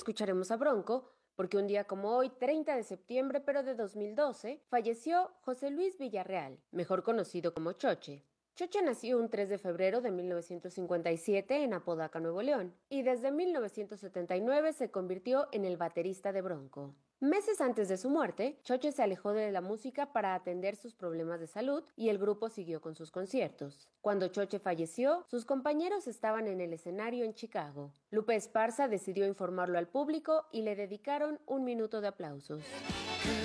escucharemos a Bronco porque un día como hoy, 30 de septiembre, pero de 2012, falleció José Luis Villarreal, mejor conocido como Choche. Choche nació un 3 de febrero de 1957 en Apodaca, Nuevo León, y desde 1979 se convirtió en el baterista de Bronco. Meses antes de su muerte, Choche se alejó de la música para atender sus problemas de salud y el grupo siguió con sus conciertos. Cuando Choche falleció, sus compañeros estaban en el escenario en Chicago. Lupe Esparza decidió informarlo al público y le dedicaron un minuto de aplausos.